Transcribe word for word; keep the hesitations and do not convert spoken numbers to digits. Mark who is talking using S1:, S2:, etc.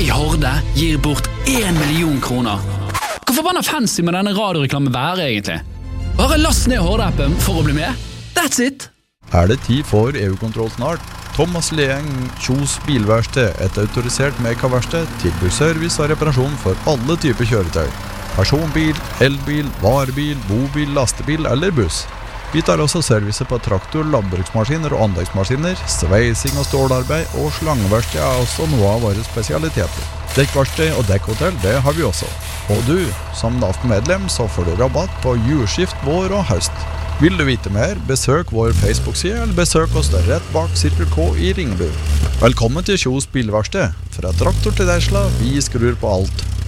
S1: i Horde gir bort en million kroner. Hvor forbannet fancy med denne radioreklamen være egentlig? Bare last ned Horde-appen for å bli med. That's it!
S2: Er det tid for E U-kontroll snart? Thomas Leeng, Kjos Bilverksted, et autorisert Meka-verksted, tilbyr service og reparasjon for alle typer kjøretøy. Personbil, elbil, varebil, bobil, lastebil eller buss. Vi tar også service på traktor, landbruksmaskiner og anleggsmaskiner, sveising og stålarbeid og slangeverksted er også noe av våre spesialiteter. Dekkverksted og dekkhotell, det har vi også. Og du, som N A F-medlem, så får du rabatt på julskift, vår og høst. Vil du vite mer, besøk vår Facebook-side eller besøk oss rett bak Sirkel K i Ringebu. Velkommen til Kjos Bilverksted. Fra traktor til Tesla, vi skrur på alt.